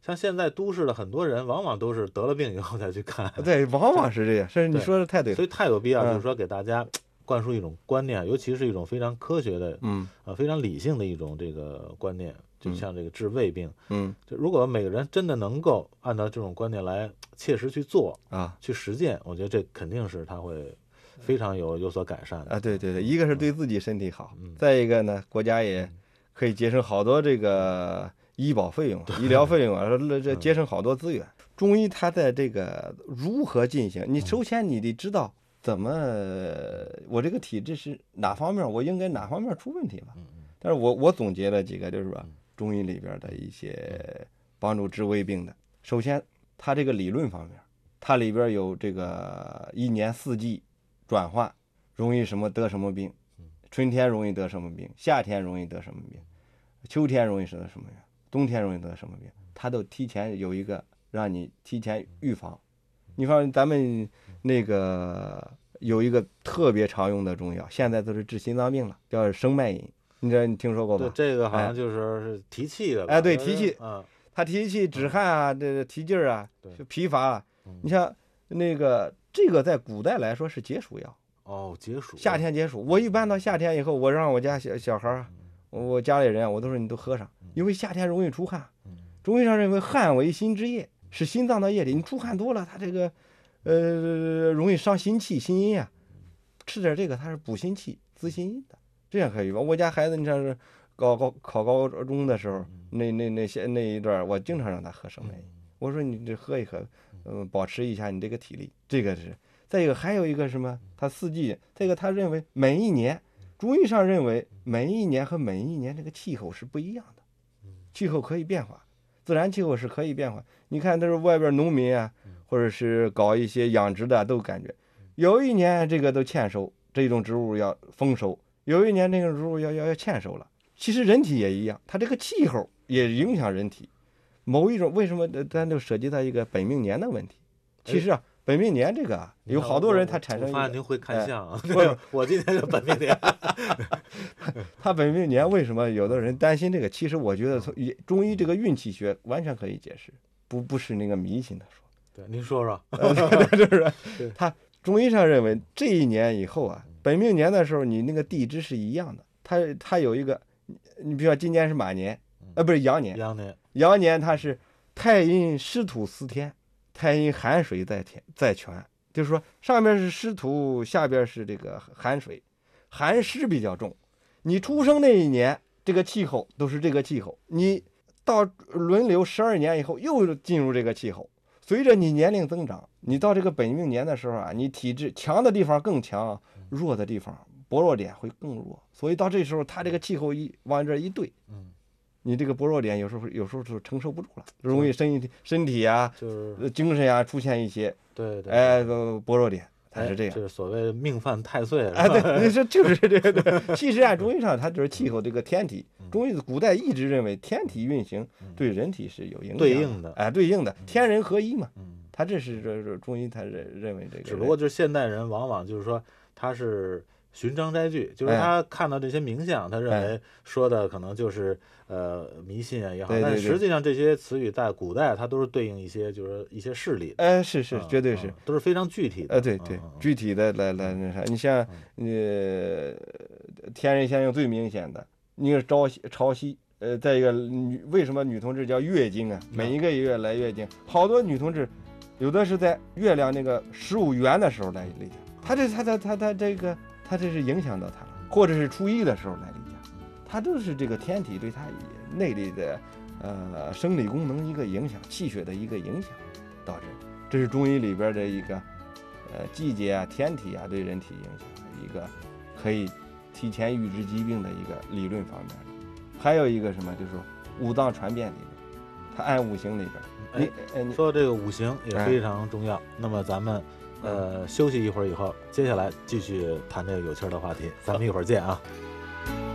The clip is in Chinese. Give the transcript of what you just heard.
像现在都市的很多人，往往都是得了病以后再去看。 对，往往是这样，是你说的太对了。 所以太有必要，就是说给大家灌输一种观念，尤其是一种非常科学的，非常理性的一种这个观念。就像这个治胃病，就如果每个人真的能够按照这种观念来切实去做啊， 去实践，我觉得这肯定是他会非常有所改善的啊。对对对，一个是对自己身体好，再一个呢，国家也可以节省好多这个医保费用、医疗费用啊，这节省好多资源。中医它在这个如何进行，你首先你得知道怎么我这个体质是哪方面，我应该哪方面出问题了。但是我总结了几个，就是说中医里边的一些帮助治胃病的。首先，它这个理论方面，它里边有这个一年四季转换，容易什么得什么病，春天容易得什么病，夏天容易得什么病，秋天容易得什么病，冬天容易得什么病，它都提前有一个让你提前预防。你看咱们那个有一个特别常用的中药，现在都是治心脏病了，叫生脉饮。你听说过吧？ 对，这个好像就是提气的吧？ 哎，对，提气，它提气、止汗啊，这提劲儿啊，疲乏啊。你像那个这个在古代来说是解暑药。 哦，解暑。 夏天解暑，我一般到夏天以后，我让我家小孩儿，我家里人，我都说你都喝上，因为夏天容易出汗。中医上认为汗为心之液，是心脏的液体，你出汗多了，它这个容易伤心气、心阴啊。吃点这个，它是补心气、滋心阴的。这样可以吧？我家孩子，你像是考高中的时候，那一段，我经常让他喝生脉饮。我说你这喝一喝，保持一下你这个体力。这个是。再一个还有一个什么？他四季，这个他认为每一年，中医上认为每一年和每一年这个气候是不一样的，气候可以变化，自然气候是可以变化。你看，都是外边农民啊，或者是搞一些养殖的，都感觉有一年这个都欠收，这种植物要丰收。有一年这个植物要欠收了。其实人体也一样，它这个气候也影响人体。某一种为什么咱就涉及到一个本命年的问题？其实啊，本命年这个有好多人他产生。 我发现您会看相啊，我今天就本命年。 他本命年为什么有的人担心这个？其实我觉得从中医这个运气学完全可以解释，不是那个迷信的说。 对，您说说。 就是他中医上认为这一年以后啊。本命年的时候，你那个地支是一样的，它有一个，你比如说今年是马年，不是羊年，羊年它是太阴湿土司天，太阴寒水在泉，就是说上面是湿土，下边是这个寒水，寒湿比较重。你出生那一年，这个气候都是这个气候，你到轮流12年以后又进入这个气候。随着你年龄增长，你到这个本命年的时候啊，你体质强的地方更强，弱的地方薄弱点会更弱，所以到这时候，它这个气候往这一对，你这个薄弱点有时候就承受不住了，容易身体啊，就是精神啊出现一些薄弱点，它是这样， 就是所谓命犯太岁啊，对，你说就是这个对。其实按中医上，它就是气候这个天体，中医古代一直认为天体运行对人体是有影响对应的， 对应的，天人合一嘛。他这是中医，他认为这个。 只不过就是现代人往往就是说他是寻章摘句，就是他看到这些名相，他认为说的可能就是迷信啊也好，但实际上这些词语在古代它都是对应一些就是一些事例。 是绝对是， 都是非常具体的。 对，具体的来那啥，你像天人相应最明显的，一个潮汐。再一个为什么女同志叫月经啊？每一个月来月经，好多女同志。有的是在月亮那个15圆的时候来例假，他这是影响到他了，或者是初一的时候来例假，他都是这个天体对他内里的生理功能一个影响，气血的一个影响导致。这是中医里边的一个季节啊、天体啊对人体影响的一个可以提前预知疾病的一个理论方面。还有一个什么，就是五脏传变里边，它按五行里边。 你说这个五行也非常重要。那么咱们休息一会儿以后，接下来继续谈这个有趣的话题。咱们一会儿见啊。